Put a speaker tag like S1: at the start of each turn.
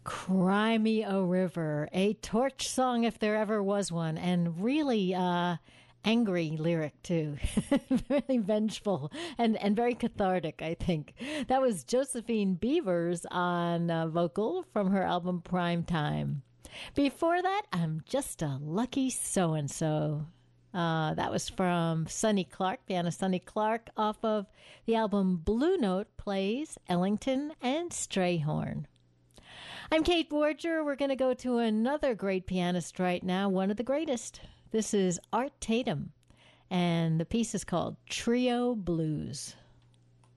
S1: Cry Me a River, a torch song if there ever was one, and really angry lyric too. Very vengeful and very cathartic, I think. That was Josephine Beavers on vocal from her album Prime Time. Before that, I'm Just a Lucky So-and-So. That was from Sonny Clark, pianist Sonny Clark, off of the album Blue Note Plays Ellington and Strayhorn. I'm Kate Borger. We're going to go to another great pianist right now, one of the greatest. This is Art Tatum, and the piece is called Trio Blues.